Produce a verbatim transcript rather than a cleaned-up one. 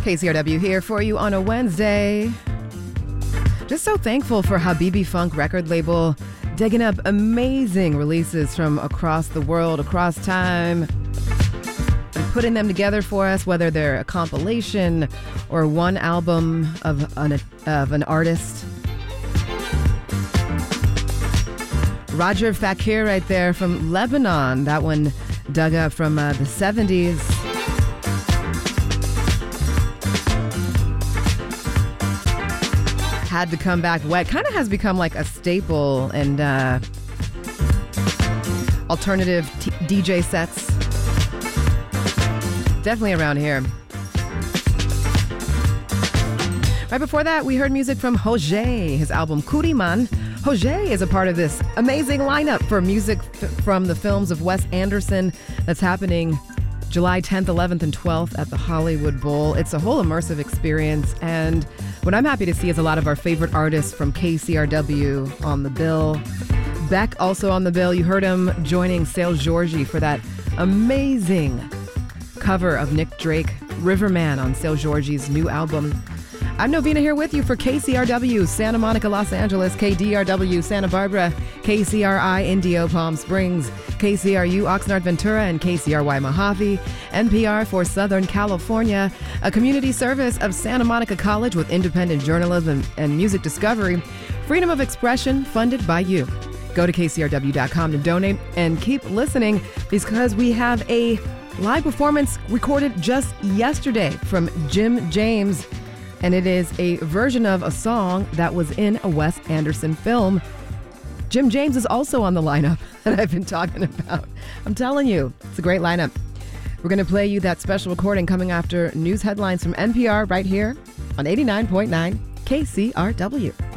K C R W here for you on a Wednesday. Just so thankful for Habibi Funk record label digging up amazing releases from across the world, across time, and putting them together for us, whether they're a compilation or one album of an, of an artist. Roger Fakir right there from Lebanon. That one dug up from uh, the seventies. Had to come back wet. Kind of has become like a staple and uh, alternative t- D J sets. Definitely around here. Right before that, we heard music from Jose, his album Kuriman. Jose is a part of this amazing lineup for music f- from the films of Wes Anderson that's happening July tenth, eleventh, and twelfth at the Hollywood Bowl. It's a whole immersive experience, and what I'm happy to see is a lot of our favorite artists from K C R W on the bill. Beck also on the bill. You heard him joining Sale Georgie for that amazing cover of Nick Drake, Riverman, on Sale Georgie's new album. I'm Novena here with you for K C R W, Santa Monica, Los Angeles, K D R W, Santa Barbara, K C R I, Indio, Palm Springs, K C R U, Oxnard, Ventura, and K C R Y, Mojave, N P R for Southern California, a community service of Santa Monica College with independent journalism and music discovery, freedom of expression funded by you. Go to K C R W dot com to donate and keep listening because we have a live performance recorded just yesterday from Jim James. And it is a version of a song that was in a Wes Anderson film. Jim James is also on the lineup that I've been talking about. I'm telling you, it's a great lineup. We're going to play you that special recording coming after news headlines from N P R right here on eighty-nine point nine K C R W.